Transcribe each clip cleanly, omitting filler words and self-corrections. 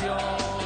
Nación.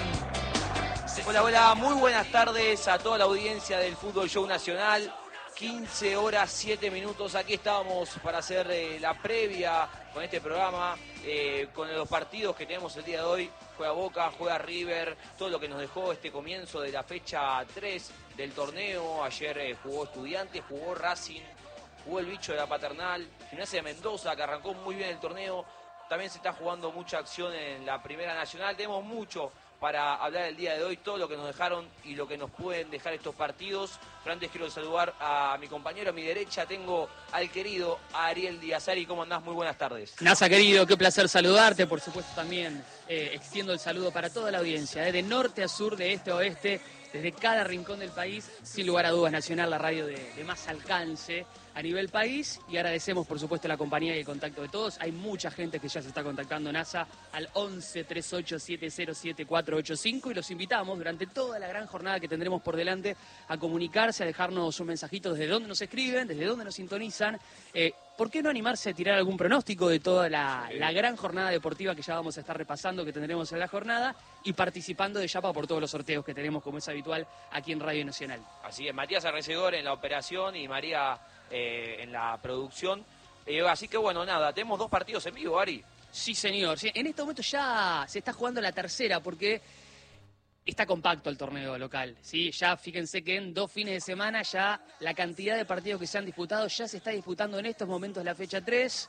Hola, hola, muy buenas tardes a toda la audiencia del Fútbol Show Nacional. 15 horas, 7 minutos, aquí estábamos para hacer la previa con este programa, con los partidos que tenemos el día de hoy. Juega Boca, juega River, todo lo que nos dejó este comienzo de la fecha 3 del torneo. Ayer jugó Estudiantes, jugó Racing, jugó el bicho de la Paternal, Gimnasia de Mendoza, que arrancó muy bien el torneo. También se está jugando mucha acción en la Primera Nacional. Tenemos mucho para hablar el día de hoy, todo lo que nos dejaron y lo que nos pueden dejar estos partidos. Pero antes quiero saludar a mi compañero. A mi derecha tengo al querido Ariel Díaz. Ari, ¿cómo andás? Muy buenas tardes. Nasa, querido, qué placer saludarte. Por supuesto también extiendo el saludo para toda la audiencia, de norte a sur, de este a oeste, desde cada rincón del país. Sin lugar a dudas, Nacional, la radio de más alcance a nivel país, y agradecemos por supuesto la compañía y el contacto de todos. Hay mucha gente que ya se está contactando, NASA, al 11 38 707 485, y los invitamos durante toda la gran jornada que tendremos por delante a comunicarse, a dejarnos un mensajito desde dónde nos escriben, desde dónde nos sintonizan. ¿Por qué no animarse a tirar algún pronóstico de toda la gran jornada deportiva que ya vamos a estar repasando, que tendremos en la jornada, y participando de Yapa por todos los sorteos que tenemos, como es habitual, aquí en Radio Nacional? Así es, Matías Arrecedor en la operación y María en la producción. Así que bueno, nada, tenemos 2 partidos en vivo, Ari. Sí, señor. Sí, en este momento ya se está jugando la tercera, porque está compacto el torneo local, ¿sí? Ya fíjense que en 2 fines de semana ya la cantidad de partidos que se han disputado ya se está disputando en estos momentos la fecha 3.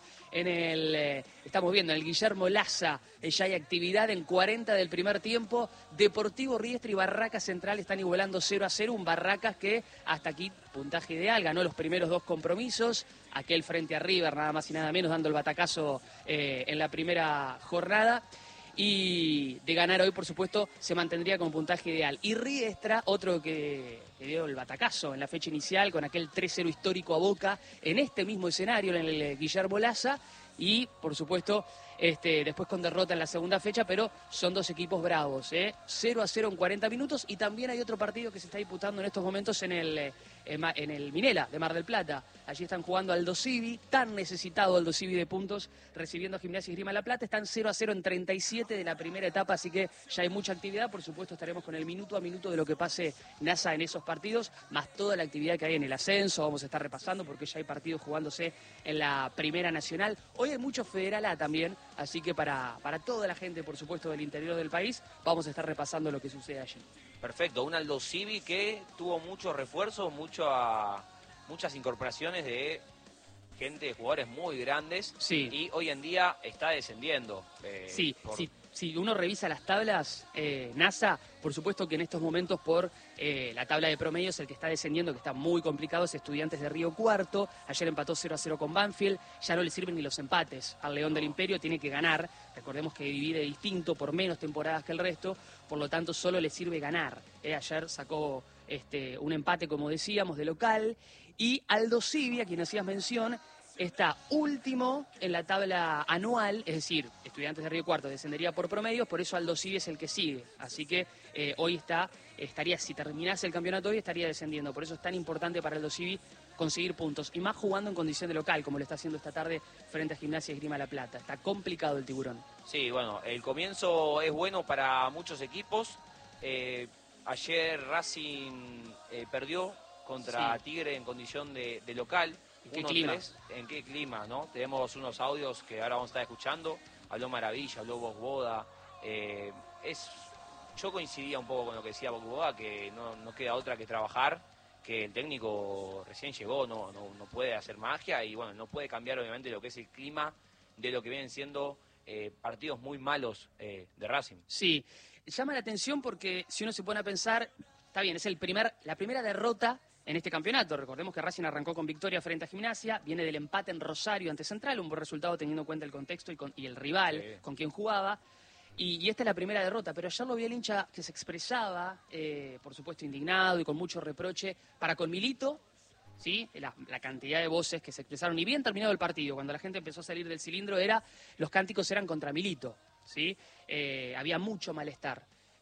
Estamos viendo en el Guillermo Laza, ya hay actividad en 40 del primer tiempo. Deportivo Riestra y Barracas Central están igualando 0-0. Un Barracas que hasta aquí puntaje ideal, ganó los primeros 2 compromisos. Aquel frente a River, nada más y nada menos, dando el batacazo en la primera jornada. Y de ganar hoy, por supuesto, se mantendría con puntaje ideal. Y Riestra, otro que dio el batacazo en la fecha inicial, con aquel 3-0 histórico a Boca, en este mismo escenario, en el Guillermo Laza. Y, por supuesto, después con derrota en la segunda fecha, pero son 2 equipos bravos, 0-0 en 40 minutos. Y también hay otro partido que se está disputando en estos momentos en el Minela de Mar del Plata. Allí están jugando Aldo Civi, tan necesitado Aldo Civi de puntos, recibiendo a Gimnasia y Esgrima La Plata. Están 0-0 en 37 de la primera etapa, así que ya hay mucha actividad. Por supuesto, estaremos con el minuto a minuto de lo que pase NASA en esos partidos, más toda la actividad que hay en el ascenso. Vamos a estar repasando porque ya hay partidos jugándose en la Primera Nacional. Hoy hay mucho Federal A también, así que para toda la gente, por supuesto, del interior del país, vamos a estar repasando lo que sucede allí. Perfecto, un Aldo Civi que tuvo muchos refuerzos, muchas incorporaciones de gente, de jugadores muy grandes. Sí. Y hoy en día está descendiendo. Si uno revisa las tablas, NASA, por supuesto que en estos momentos por la tabla de promedios el que está descendiendo, que está muy complicado, es Estudiantes de Río Cuarto. Ayer empató 0-0 con Banfield, ya no le sirven ni los empates al León del Imperio, tiene que ganar. Recordemos que divide distinto por menos temporadas que el resto, por lo tanto solo le sirve ganar. Ayer sacó un empate, como decíamos, de local. Y Aldo Civi, a quien hacías mención, está último en la tabla anual, es decir, Estudiantes de Río Cuarto descendería por promedios, por eso Aldo Civi es el que sigue. Así que hoy estaría, si terminase el campeonato hoy, estaría descendiendo. Por eso es tan importante para Aldo Civi conseguir puntos, y más jugando en condición de local, como lo está haciendo esta tarde frente a Gimnasia y Esgrima La Plata. Está complicado el Tiburón. Sí, bueno, el comienzo es bueno para muchos equipos. Ayer Racing perdió contra Tigre en condición de local. ¿En qué clima? ¿En qué clima, no? Tenemos unos audios que ahora vamos a estar escuchando. Habló Maravilla, habló Bosboda. Yo coincidía un poco con lo que decía Bosboda, que no queda otra que trabajar, que el técnico recién llegó, no puede hacer magia y bueno, no puede cambiar obviamente lo que es el clima de lo que vienen siendo partidos muy malos de Racing. Sí, llama la atención porque si uno se pone a pensar, está bien, es la primera derrota en este campeonato. Recordemos que Racing arrancó con victoria frente a Gimnasia, viene del empate en Rosario ante Central, un buen resultado teniendo en cuenta el contexto y el rival con quien jugaba. Y esta es la primera derrota, pero ayer lo vi al hincha que se expresaba, por supuesto indignado y con mucho reproche para con Milito, ¿sí? La cantidad de voces que se expresaron, y bien terminado el partido, cuando la gente empezó a salir del cilindro, los cánticos eran contra Milito, ¿sí? Había mucho malestar.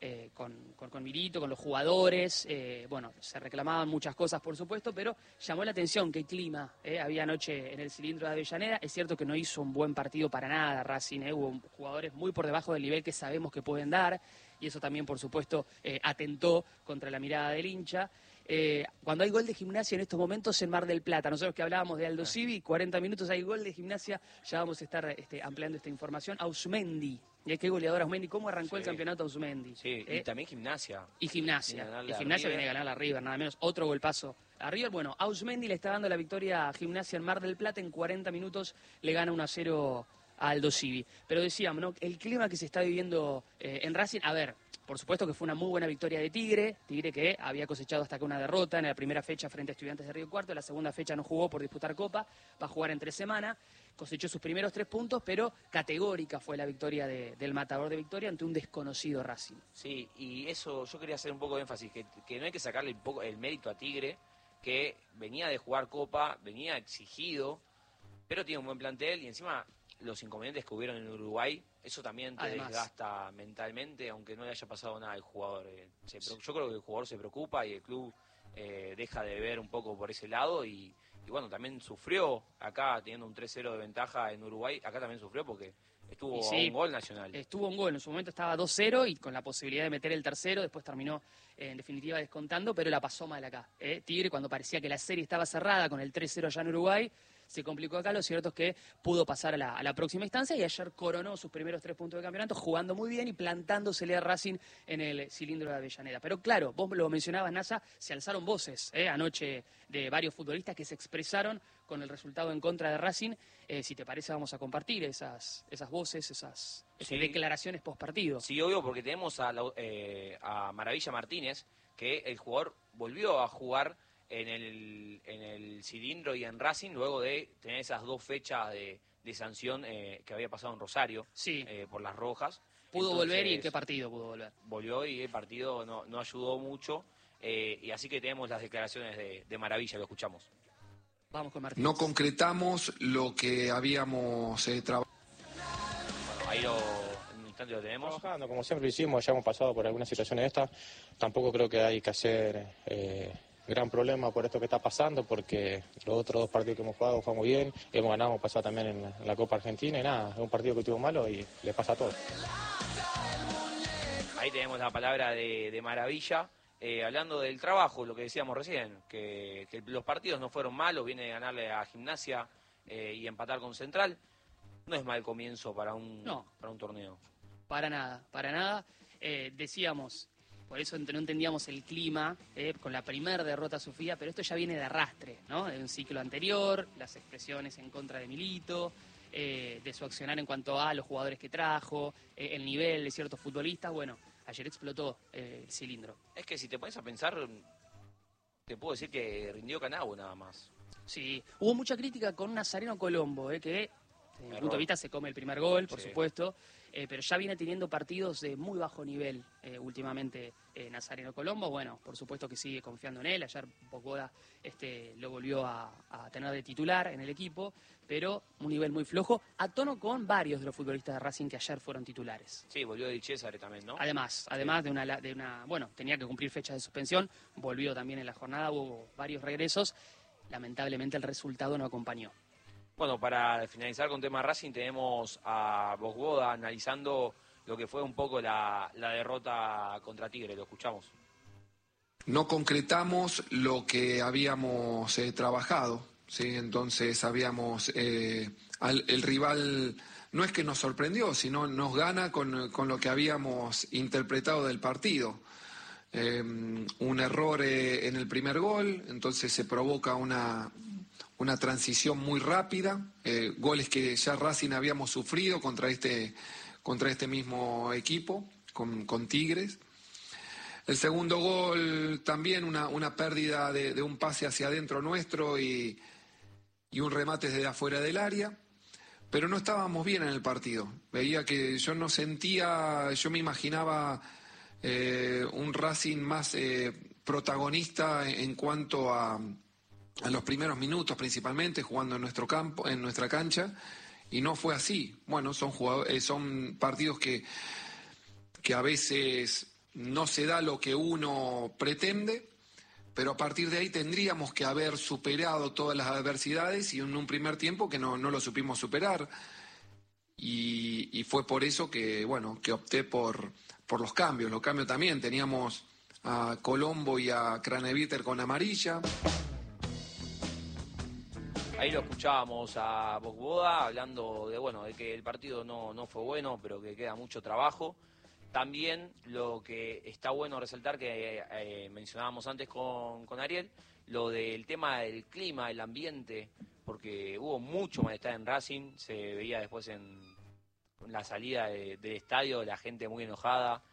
con Milito, con los jugadores. Bueno, se reclamaban muchas cosas, por supuesto, pero llamó la atención qué clima había anoche en el cilindro de Avellaneda. Es cierto que no hizo un buen partido para nada Racing, hubo jugadores muy por debajo del nivel que sabemos que pueden dar, y eso también, por supuesto, atentó contra la mirada del hincha. Cuando hay gol de Gimnasia en estos momentos en Mar del Plata, nosotros que hablábamos de Aldo Civi, 40 minutos hay gol de Gimnasia, ya vamos a estar ampliando esta información. Ausmendi, qué goleador Ausmendi, ¿cómo arrancó el campeonato Ausmendi? Sí, y también Gimnasia. Y Gimnasia viene a ganar a River, nada menos, otro golpazo a River. Bueno, Ausmendi le está dando la victoria a Gimnasia en Mar del Plata, en 40 minutos le gana 1-0 a Aldo Civi. Pero decíamos, ¿no?, el clima que se está viviendo en Racing, a ver, por supuesto que fue una muy buena victoria de Tigre que había cosechado hasta acá una derrota en la primera fecha frente a Estudiantes de Río Cuarto, la segunda fecha no jugó por disputar Copa, va a jugar en 3 semanas, cosechó sus primeros 3 puntos, pero categórica fue la victoria del matador de Victoria ante un desconocido Racing. Sí, y eso yo quería hacer un poco de énfasis, que no hay que sacarle un poco el mérito a Tigre, que venía de jugar Copa, venía exigido, pero tiene un buen plantel y encima los inconvenientes que hubieron en Uruguay, eso también te desgasta mentalmente, aunque no le haya pasado nada al jugador. Yo creo que el jugador se preocupa y el club deja de ver un poco por ese lado y bueno, también sufrió acá teniendo un 3-0 de ventaja en Uruguay, acá también sufrió porque estuvo a un gol Nacional. Estuvo un gol, en su momento estaba 2-0 y con la posibilidad de meter el tercero, después terminó en definitiva descontando, pero la pasó mal acá. Tigre, cuando parecía que la serie estaba cerrada con el 3-0 allá en Uruguay, se complicó acá. Lo cierto es que pudo pasar a la próxima instancia y ayer coronó sus primeros 3 puntos de campeonato jugando muy bien y plantándosele a Racing en el cilindro de Avellaneda. Pero claro, vos lo mencionabas, Nasa, se alzaron voces anoche de varios futbolistas que se expresaron con el resultado en contra de Racing. Si te parece, vamos a compartir esas voces, esas declaraciones post partido. Sí, obvio, porque tenemos a Maravilla Martínez, que el jugador volvió a jugar en el cilindro y en Racing luego de tener esas 2 fechas de sanción que había pasado en Rosario por las rojas. Pudo volver. ¿Y en qué partido pudo volver? Volvió y el partido no ayudó mucho, y así que tenemos las declaraciones de Maravilla, lo escuchamos. Vamos con Martínez. No concretamos lo que habíamos trabajado. Bueno, ahí en un instante lo tenemos. Trabajando, como siempre hicimos, ya hemos pasado por algunas situaciones de estas. Tampoco creo que hay que hacer gran problema por esto que está pasando, porque los otros 2 partidos que hemos jugado jugamos bien, hemos ganado, hemos pasado también en la Copa Argentina y nada, es un partido que estuvo malo y le pasa a todos. Ahí tenemos la palabra de Maravilla, hablando del trabajo, lo que decíamos recién, que los partidos no fueron malos, viene de ganarle a Gimnasia y empatar con Central. No es mal comienzo para un torneo. Para nada. Decíamos, por eso no entendíamos el clima con la primera derrota sufrida, pero esto ya viene de arrastre, ¿no? De un ciclo anterior, las expresiones en contra de Milito, de su accionar en cuanto a los jugadores que trajo, el nivel de ciertos futbolistas. Bueno, ayer explotó el cilindro. Es que si te pones a pensar, te puedo decir que rindió Canabo nada más. Sí, hubo mucha crítica con Nazareno Colombo, que desde mi punto de vista se come el primer gol, por supuesto, pero ya viene teniendo partidos de muy bajo nivel últimamente Nazareno Colombo. Bueno, por supuesto que sigue confiando en él. Ayer Bocoda lo volvió a tener de titular en el equipo, pero un nivel muy flojo, a tono con varios de los futbolistas de Racing que ayer fueron titulares. Sí, volvió de César también, ¿no? Además de una, bueno, tenía que cumplir fechas de suspensión, volvió también en la jornada, hubo varios regresos. Lamentablemente el resultado no acompañó. Bueno, para finalizar con tema Racing tenemos a Bocoda analizando lo que fue un poco la derrota contra Tigre, lo escuchamos. No concretamos lo que habíamos trabajado, ¿sí? Entonces el rival no es que nos sorprendió, sino nos gana con lo que habíamos interpretado del partido. Un error en el primer gol, entonces se provoca una transición muy rápida, goles que ya Racing habíamos sufrido contra este mismo equipo, con Tigres. El segundo gol también una pérdida de un pase hacia adentro nuestro y un remate desde afuera del área, pero no estábamos bien en el partido. Veía que yo me imaginaba un Racing más protagonista en cuanto a los primeros minutos, principalmente jugando en nuestro campo, en nuestra cancha, y no fue así. Bueno, son partidos que a veces no se da lo que uno pretende, pero a partir de ahí tendríamos que haber superado todas las adversidades y en un primer tiempo que no lo supimos superar. Y fue por eso que, bueno, que opté por los cambios. Los cambios también, teníamos a Colombo y a Craneviter con amarilla. Ahí lo escuchábamos a Bocboda hablando de que el partido no fue bueno, pero que queda mucho trabajo. También lo que está bueno resaltar, que mencionábamos antes con Ariel, lo del tema del clima, el ambiente, porque hubo mucho malestar en Racing, se veía después en la salida del estadio, la gente muy enojada,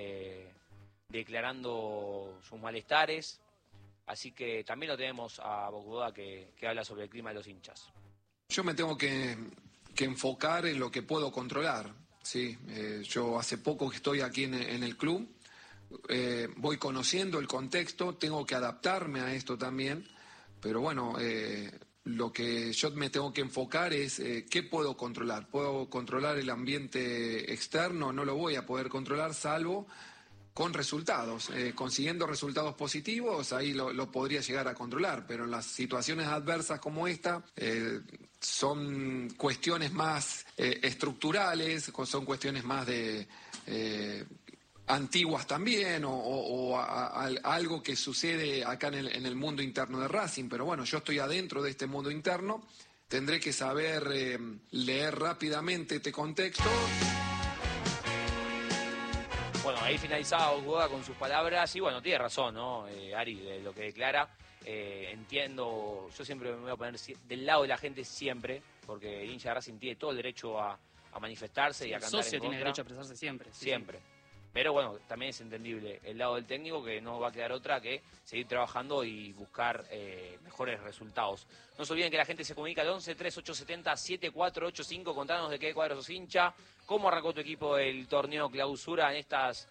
declarando sus malestares. Así que también lo tenemos a Bocboda que habla sobre el clima de los hinchas. Yo me tengo que enfocar en lo que puedo controlar. Sí, yo hace poco que estoy aquí en el club, voy conociendo el contexto, tengo que adaptarme a esto también, pero bueno, lo que yo me tengo que enfocar es qué puedo controlar. ¿Puedo controlar el ambiente externo? No lo voy a poder controlar salvo con resultados, consiguiendo resultados positivos, ahí lo podría llegar a controlar, pero en las situaciones adversas como esta, son cuestiones más estructurales, son cuestiones más de antiguas también, o algo que sucede acá en el mundo interno de Racing, pero bueno, yo estoy adentro de este mundo interno, tendré que saber leer rápidamente este contexto. Bueno, ahí finalizaba Bocboda con sus palabras y bueno, tiene razón, ¿no? Ari, de lo que declara. Entiendo, yo siempre me voy a poner del lado de la gente siempre, porque el hincha de Racing tiene todo el derecho a manifestarse y a cantar en contra. El socio tiene derecho a expresarse siempre. Siempre. Pero bueno, también es entendible el lado del técnico, que no va a quedar otra que seguir trabajando y buscar mejores resultados. No se olviden que la gente se comunica al 11 3870 7485, contanos de qué cuadro sos hincha, cómo arrancó tu equipo el torneo clausura en estas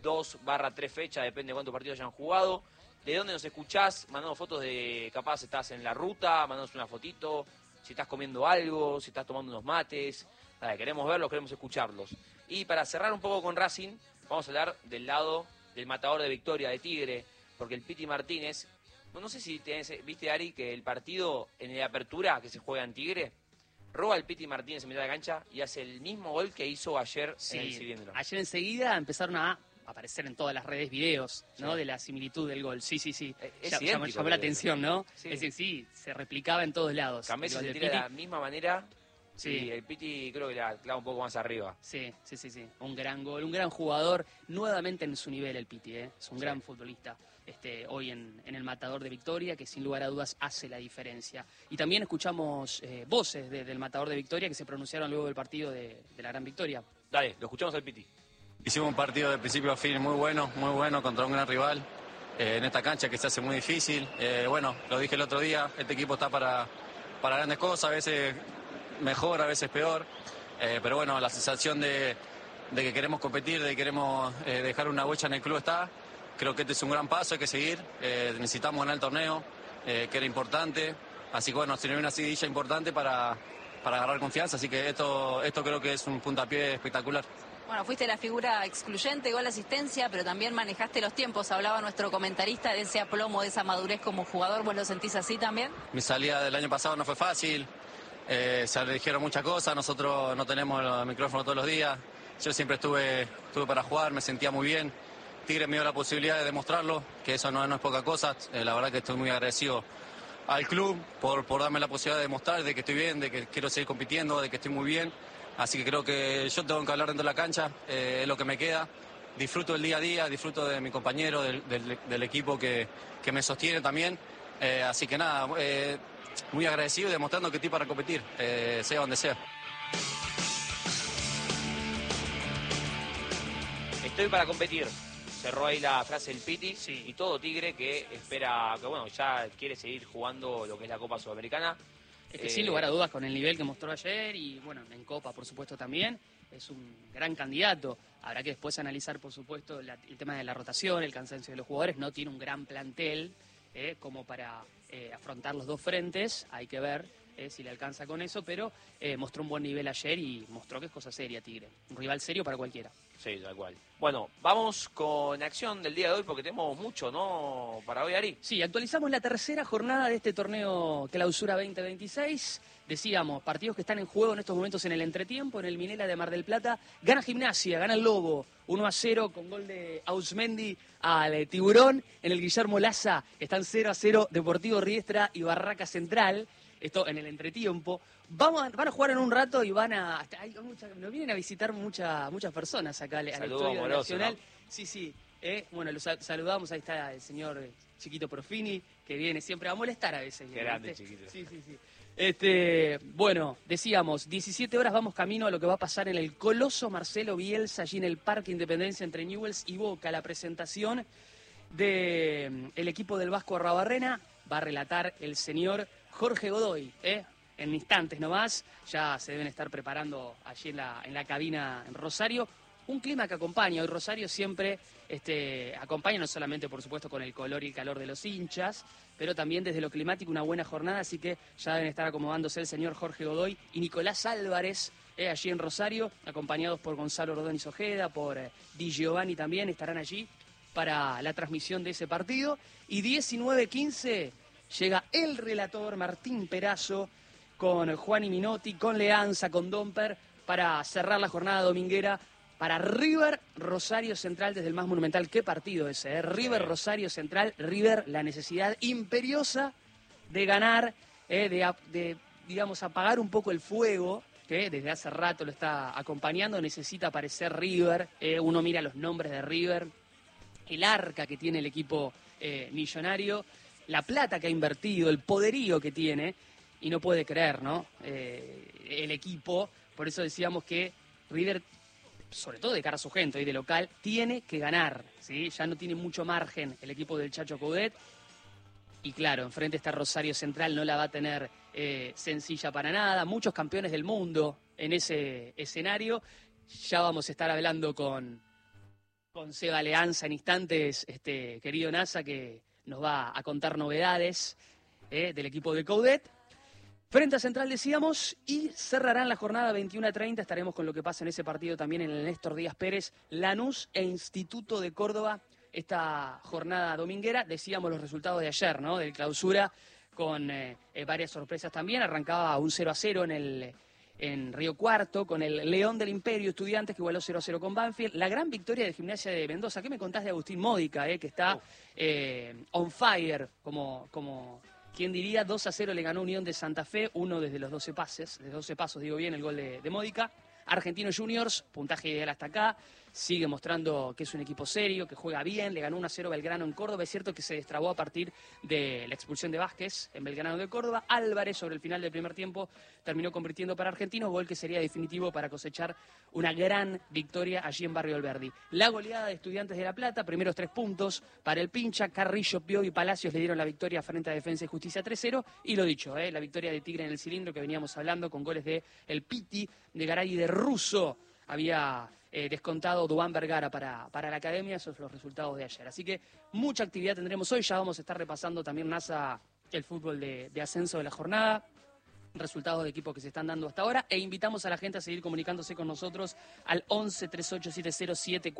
2/3 fechas, depende de cuántos partidos hayan jugado, de dónde nos escuchás, mandanos fotos de capaz estás en la ruta, mandanos una fotito, si estás comiendo algo, si estás tomando unos mates, nada, queremos verlos, queremos escucharlos. Y para cerrar un poco con Racing, vamos a hablar del lado del matador de Victoria, de Tigre, porque el Piti Martínez, no sé si viste, Ari, que el partido en la apertura que se juega en Tigre, roba el Piti Martínez en mitad de la cancha y hace el mismo gol que hizo ayer en el cilindro. Ayer enseguida empezaron a aparecer en todas las redes videos, ¿no? Sí. De la similitud del gol. Sí. Llamó la atención, ¿no? Sí. Es decir, sí, se replicaba en todos lados. Cambiaso se tira de la misma manera. Sí, y el Piti creo que la clava un poco más arriba. Sí. Un gran gol, un gran jugador, nuevamente en su nivel el Piti, es un gran futbolista. Hoy en el matador de Victoria, que sin lugar a dudas hace la diferencia. Y también escuchamos voces del matador de Victoria que se pronunciaron luego del partido de la gran victoria. Dale, lo escuchamos al Piti. Hicimos un partido de principio a fin muy bueno contra un gran rival en esta cancha que se hace muy difícil. Bueno, lo dije el otro día, este equipo está para grandes cosas, a veces mejor, a veces peor, pero bueno, la sensación de que queremos competir, de que queremos dejar una huella en el club está. Creo que este es un gran paso, hay que seguir, necesitamos ganar el torneo, que era importante, así que bueno, se nos viene una seguidilla importante para agarrar confianza, así que esto creo que es un puntapié espectacular. Bueno, fuiste la figura excluyente, gol, asistencia, pero también manejaste los tiempos. Hablaba nuestro comentarista de ese aplomo, de esa madurez como jugador. ¿Vos lo sentís así también? Mi salida del año pasado no fue fácil, se dijeron muchas cosas, nosotros no tenemos el micrófono todos los días. Yo siempre estuve para jugar, me sentía muy bien. Tigre me dio la posibilidad de demostrarlo, que eso no es poca cosa. La verdad que estoy muy agradecido al club por darme la posibilidad de demostrar de que estoy bien, de que quiero seguir compitiendo, de que estoy muy bien. Así que creo que yo tengo que hablar dentro de la cancha, es lo que me queda. Disfruto el día a día, disfruto de mi compañero, del equipo que me sostiene también. Así que nada, muy agradecido y demostrando que estoy para competir, sea donde sea. Estoy para competir. Cerró ahí la frase del Piti, sí. Y todo Tigre que espera, que bueno, ya quiere seguir jugando lo que es la Copa Sudamericana. Es que sin lugar a dudas con el nivel que mostró ayer y bueno, en Copa por supuesto también, es un gran candidato. Habrá que después analizar por supuesto el tema de la rotación, el cansancio de los jugadores. No tiene un gran plantel como para afrontar los dos frentes, hay que ver si le alcanza con eso, pero mostró un buen nivel ayer y mostró que es cosa seria Tigre, un rival serio para cualquiera. Sí, tal cual. Bueno, vamos con acción del día de hoy porque tenemos mucho, ¿no? Para hoy, Ari. Sí, actualizamos la tercera jornada de este torneo Clausura 2026. Decíamos, partidos que están en juego en estos momentos en el entretiempo, en el Minela de Mar del Plata. Gana Gimnasia, gana el Lobo, 1-0 con gol de Ausmendi al Tiburón. En el Guillermo Laza están 0-0 Deportivo Riestra y Barraca Central. Esto en el entretiempo. Van a jugar en un rato y nos vienen a visitar muchas personas acá al Saludo Estadio amoroso, Nacional. ¿no? Sí. Bueno, los saludamos. Ahí está el señor Chiquito Profini, que viene siempre a molestar a veces. Qué grande, ¿viste? Chiquito. Sí. Bueno, decíamos, 17 horas vamos camino a lo que va a pasar en el Coloso Marcelo Bielsa, allí en el Parque Independencia entre Newell's y Boca. La presentación del equipo del Vasco Arrabarrena va a relatar el señor Jorge Godoy, en instantes nomás. Ya se deben estar preparando allí en la cabina en Rosario. Un clima que acompaña. Hoy Rosario siempre acompaña, no solamente por supuesto con el color y el calor de los hinchas, pero también desde lo climático una buena jornada, así que ya deben estar acomodándose el señor Jorge Godoy y Nicolás Álvarez allí en Rosario, acompañados por Gonzalo Rodóniz Ojeda, por Di Giovanni también, estarán allí para la transmisión de ese partido. Y 19:15 llega el relator Martín Perazo con Juan y Minotti, con Leanza, con Domper, para cerrar la jornada dominguera para River Rosario Central desde el más monumental. ¿Qué partido ese? River Rosario Central, River, la necesidad imperiosa de ganar, de digamos, apagar un poco el fuego, que desde hace rato lo está acompañando. Necesita aparecer River. Uno mira los nombres de River, el arca que tiene el equipo millonario, la plata que ha invertido, el poderío que tiene, y no puede creer, ¿no? El equipo. Por eso decíamos que River, sobre todo de cara a su gente y de local, tiene que ganar, ¿sí? Ya no tiene mucho margen el equipo del Chacho Coudet. Y claro, enfrente está Rosario Central, no la va a tener sencilla para nada. Muchos campeones del mundo en ese escenario. Ya vamos a estar hablando con Seba Leanza en instantes, querido NASA, que nos va a contar novedades del equipo de Coudet. Frente a Central decíamos, y cerrarán la jornada 21:30. Estaremos con lo que pasa en ese partido también en el Néstor Díaz Pérez, Lanús e Instituto de Córdoba. Esta jornada dominguera, decíamos los resultados de ayer, ¿no? Del Clausura, con varias sorpresas también. Arrancaba un 0-0 en Río Cuarto, con el León del Imperio Estudiantes, que igualó 0-0 con Banfield. La gran victoria de Gimnasia de Mendoza. ¿Qué me contás de Agustín Módica, que está on fire, como quien diría? 2-0 le ganó Unión de Santa Fe, uno desde los 12 pasos, digo bien, el gol de Módica. Argentinos Juniors, puntaje ideal hasta acá, sigue mostrando que es un equipo serio, que juega bien, le ganó 1-0 Belgrano en Córdoba. Es cierto que se destrabó a partir de la expulsión de Vázquez en Belgrano de Córdoba. Álvarez, sobre el final del primer tiempo, terminó convirtiendo para Argentinos, gol que sería definitivo para cosechar una gran victoria allí en Barrio Alberdi. La goleada de Estudiantes de La Plata, primeros 3 puntos para el Pincha. Carrillo, Pio y Palacios le dieron la victoria frente a Defensa y Justicia 3-0. Y lo dicho, la victoria de Tigre en el cilindro que veníamos hablando, con goles de El Piti, de Garay y de Russo. Había descontado Duván Vergara para la academia. Esos son los resultados de ayer. Así que mucha actividad tendremos hoy. Ya vamos a estar repasando también, NASA, el fútbol de ascenso de la jornada, resultados de equipos que se están dando hasta ahora, e invitamos a la gente a seguir comunicándose con nosotros al 11 3870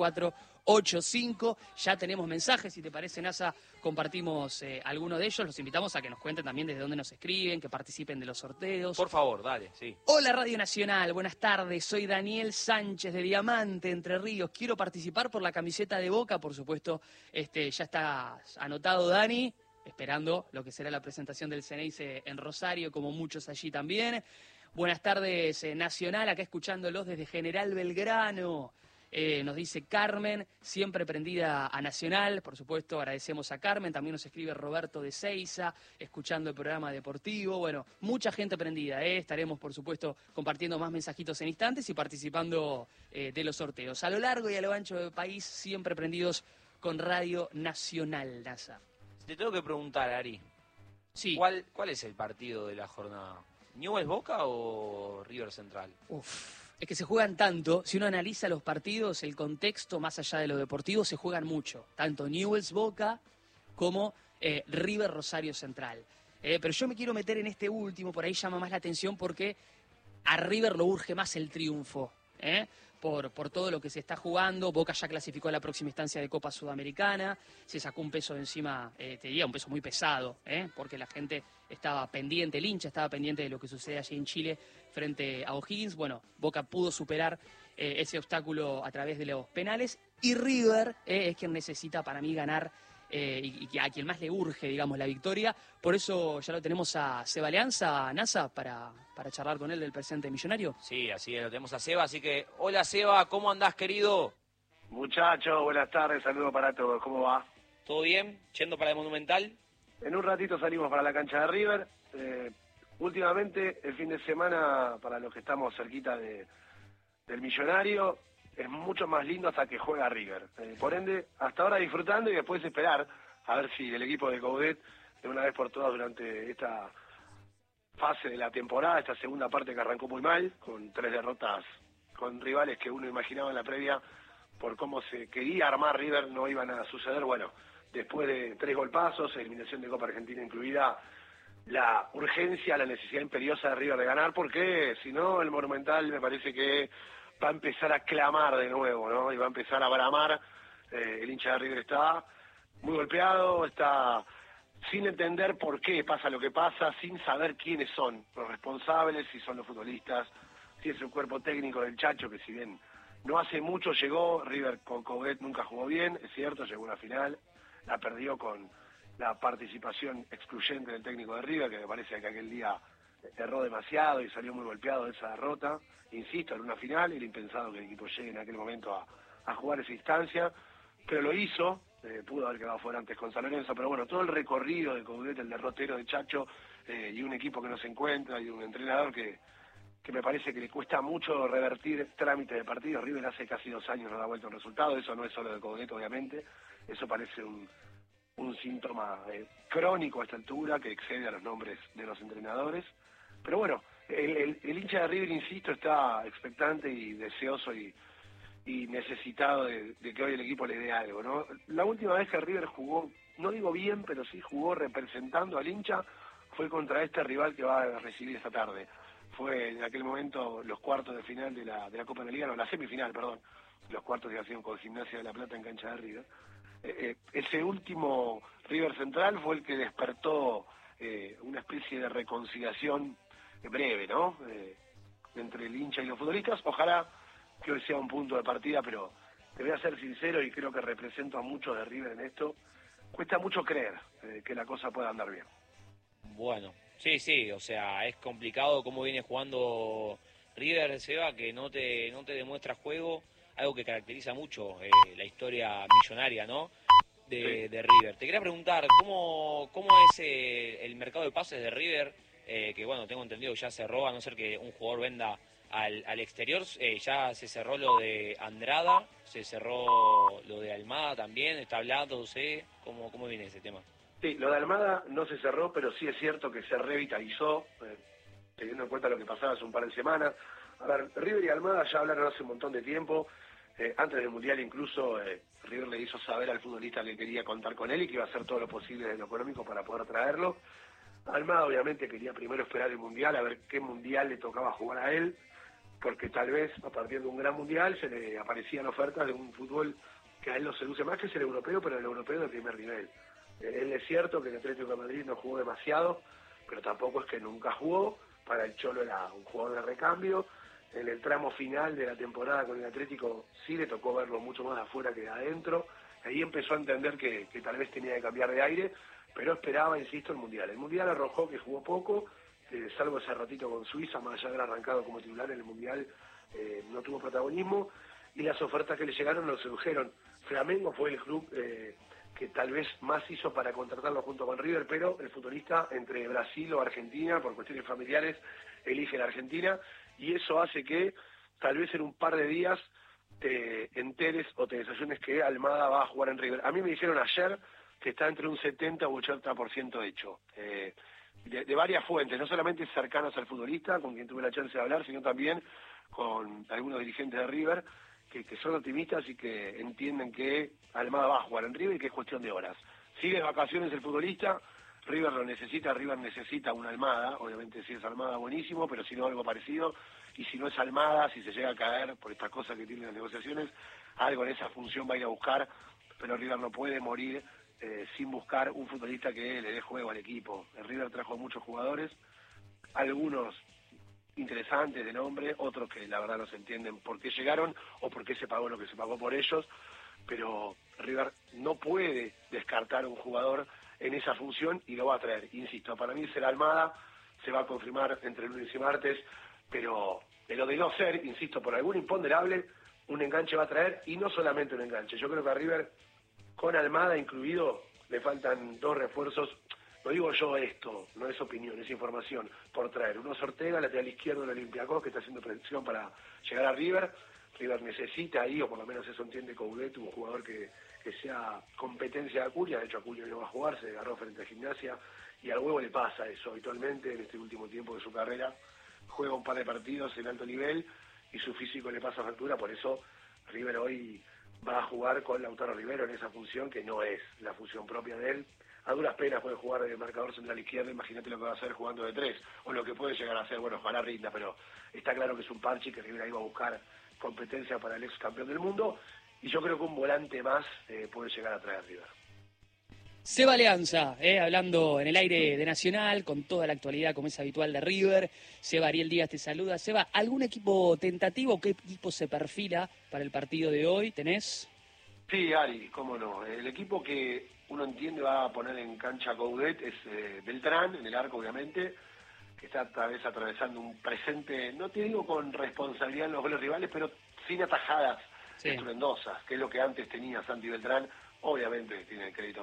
7485. Ya tenemos mensajes, si te parece, NASA, compartimos alguno de ellos. Los invitamos a que nos cuenten también desde dónde nos escriben, que participen de los sorteos. Por favor, dale, sí. Hola Radio Nacional, buenas tardes, soy Daniel Sánchez de Diamante, Entre Ríos. Quiero participar por la camiseta de Boca, por supuesto, ya está anotado, Dani. Esperando lo que será la presentación del Ceneice en Rosario, como muchos allí también. Buenas tardes, Nacional, acá escuchándolos desde General Belgrano. Nos dice Carmen, siempre prendida a Nacional. Por supuesto, agradecemos a Carmen. También nos escribe Roberto de Seiza, escuchando el programa deportivo. Bueno, mucha gente prendida. Estaremos, por supuesto, compartiendo más mensajitos en instantes y participando de los sorteos. A lo largo y a lo ancho del país, siempre prendidos con Radio Nacional, NASA. Te tengo que preguntar, Ari. Sí. ¿Cuál es el partido de la jornada? ¿Newell's Boca o River Central? Es que se juegan tanto. Si uno analiza los partidos, el contexto, más allá de lo deportivo, se juegan mucho. Tanto Newell's Boca como River Rosario Central. Pero yo me quiero meter en este último, por ahí llama más la atención porque a River lo urge más el triunfo. por todo lo que se está jugando. Boca ya clasificó a la próxima instancia de Copa Sudamericana, se sacó un peso de encima, te diría un peso muy pesado, porque la gente estaba pendiente, el hincha estaba pendiente de lo que sucede allí en Chile frente a O'Higgins. Bueno, Boca pudo superar ese obstáculo a través de los penales, y River es quien necesita para mí ganar, y a quien más le urge, digamos, la victoria. Por eso ya lo tenemos a Seba Leanza, NASA, para charlar con él del presente millonario. Sí, así es, lo tenemos a Seba, así que, hola Seba, ¿cómo andás, querido? Muchachos, buenas tardes, saludos para todos, ¿cómo va? ¿Todo bien? ¿Yendo para el Monumental? En un ratito salimos para la cancha de River. Últimamente, el fin de semana, para los que estamos cerquita del millonario, es mucho más lindo hasta que juega River. Por ende, hasta ahora disfrutando y después esperar a ver si el equipo de Coudet, de una vez por todas durante esta fase de la temporada, esta segunda parte que arrancó muy mal, con 3 derrotas con rivales que uno imaginaba en la previa, por cómo se quería armar River, no iban a suceder. Bueno, después de 3 golpazos, eliminación de Copa Argentina incluida, la urgencia, la necesidad imperiosa de River de ganar, porque si no, el Monumental me parece que va a empezar a clamar de nuevo, ¿no? Y va a empezar a bramar. El hincha de River está muy golpeado, está sin entender por qué pasa lo que pasa, sin saber quiénes son los responsables, si son los futbolistas, si es el cuerpo técnico del Chacho, que si bien no hace mucho llegó, River con Coudet nunca jugó bien, es cierto, llegó a una final, la perdió con la participación excluyente del técnico de River, que me parece que aquel día erró demasiado y salió muy golpeado de esa derrota. Insisto, en una final, era impensado que el equipo llegue en aquel momento a jugar esa instancia, pero lo hizo. Pudo haber quedado fuera antes con San Lorenzo, pero bueno, todo el recorrido de Coudet, el derrotero de Chacho, y un equipo que no se encuentra, y un entrenador que me parece que le cuesta mucho revertir trámites de partidos. River hace casi 2 años no da vuelta un resultado, eso no es solo de Coudet, obviamente, eso parece un síntoma crónico a esta altura, que excede a los nombres de los entrenadores, pero bueno, el hincha de River, insisto, está expectante y deseoso y necesitado de que hoy el equipo le dé algo, ¿no? La última vez que River jugó, no digo bien, pero sí jugó representando al hincha, fue contra este rival que va a recibir esta tarde. Fue en aquel momento los cuartos de final de la Copa de la Liga, no, la semifinal, perdón, los cuartos de acción con Gimnasia de La Plata en cancha de River. Ese último River Central fue el que despertó una especie de reconciliación breve, ¿no? Entre el hincha y los futbolistas. Ojalá que hoy sea un punto de partida, pero te voy a ser sincero y creo que represento a muchos de River en esto. Cuesta mucho creer que la cosa pueda andar bien. Bueno, sí, o sea, es complicado cómo viene jugando River, Seba, que no te demuestra juego, algo que caracteriza mucho la historia millonaria, ¿no? De River. Te quería preguntar, ¿cómo es el mercado de pases de River? Que bueno, tengo entendido que ya cerró, a no ser que un jugador venda al exterior. Ya se cerró lo de Andrada, se cerró lo de Almada también, está hablando, ¿cómo viene ese tema? Sí, lo de Almada no se cerró, pero sí es cierto que se revitalizó, teniendo en cuenta lo que pasaba hace un par de semanas. A ver, River y Almada ya hablaron hace un montón de tiempo, antes del Mundial incluso River le hizo saber al futbolista que quería contar con él y que iba a hacer todo lo posible de lo económico para poder traerlo. Almada obviamente quería primero esperar el Mundial, a ver qué Mundial le tocaba jugar a él, porque tal vez a partir de un gran Mundial se le aparecían ofertas de un fútbol que a él lo seduce más, que es el europeo, pero el europeo de primer nivel. Él es cierto que el Atlético de Madrid no jugó demasiado, pero tampoco es que nunca jugó. Para el Cholo era un jugador de recambio. En el tramo final de la temporada con el Atlético sí le tocó verlo mucho más de afuera que de adentro. Ahí empezó a entender que tal vez tenía que cambiar de aire, pero esperaba, insisto, el Mundial. El Mundial arrojó que jugó poco, salvo ese ratito con Suiza, más allá de haber arrancado como titular en el Mundial, no tuvo protagonismo, y las ofertas que le llegaron lo sedujeron. Flamengo fue el club que tal vez más hizo para contratarlo junto con River, pero el futbolista entre Brasil o Argentina, por cuestiones familiares, elige la Argentina, y eso hace que tal vez en un par de días te enteres o te desayunes que Almada va a jugar en River. A mí me dijeron ayer que está entre un 70 u 80% hecho, de varias fuentes, no solamente cercanas al futbolista, con quien tuve la chance de hablar, sino también con algunos dirigentes de River, que son optimistas y que entienden que Almada va a jugar en River y que es cuestión de horas. Sigue de vacaciones el futbolista, River lo necesita, River necesita una Almada, obviamente si es Almada buenísimo, pero si no algo parecido, y si no es Almada, si se llega a caer por estas cosas que tienen las negociaciones, algo en esa función va a ir a buscar, pero River no puede morir sin buscar un futbolista que le dé juego al equipo. El River trajo muchos jugadores, algunos interesantes de nombre, otros que la verdad no se entienden por qué llegaron o por qué se pagó lo que se pagó por ellos, pero River no puede descartar un jugador en esa función y lo va a traer. Insisto, para mí será Almada, se va a confirmar entre lunes y martes, pero de lo de no ser, insisto, por algún imponderable, un enganche va a traer, y no solamente un enganche. Yo creo que a River, con Almada incluido, le faltan 2 refuerzos. No digo yo esto, no es opinión, es información, por traer. Uno es Ortega, lateral izquierdo del Olympiacos, que está haciendo presión para llegar a River. River necesita ahí, o por lo menos eso entiende Coudet, un jugador que sea competencia de Acuña. De hecho, Acuña no va a jugar, se agarró frente a Gimnasia, y al Huevo le pasa eso habitualmente en este último tiempo de su carrera. Juega un par de partidos en alto nivel y su físico le pasa factura, por eso River hoy va a jugar con Lautaro Rivero en esa función que no es la función propia de él. A duras penas puede jugar de marcador central izquierdo, imagínate lo que va a hacer jugando de 3, o lo que puede llegar a hacer, bueno, ojalá rinda, pero está claro que es un parche, que River ahí va a buscar competencia para el ex campeón del mundo, y yo creo que un volante más puede llegar a traer River. Seba Alianza, hablando en el aire de Nacional, con toda la actualidad como es habitual de River. Seba, Ariel Díaz te saluda. Seba, ¿algún equipo tentativo? ¿Qué equipo se perfila para el partido de hoy? ¿Tenés? Sí, Ari, cómo no. El equipo que uno entiende va a poner en cancha Coudet es Beltrán, en el arco obviamente, que está tal vez atravesando un presente, no te digo con responsabilidad en los goles rivales, pero sin atajadas estruendosas, que es lo que antes tenía Santi Beltrán. Obviamente tiene el crédito